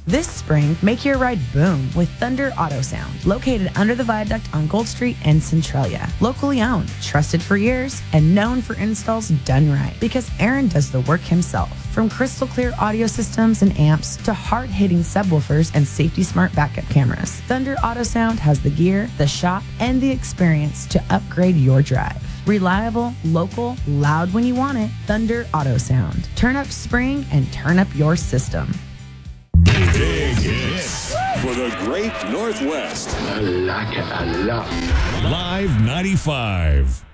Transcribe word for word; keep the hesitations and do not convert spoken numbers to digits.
This spring, make your ride boom with Thunder Auto Sound, located under the viaduct on Gold Street in Centralia. Locally owned, trusted for years, and known for installs done right, because Aaron does the work himself. From crystal clear audio systems and amps to hard-hitting subwoofers and safety-smart backup cameras, Thunder Auto Sound has the gear, the shop, and the experience to upgrade your drive. Reliable, local, loud when you want it. Thunder Auto Sound. Turn up spring and turn up your system. Big hits for the great Northwest. I like it a lot. Live ninety-five.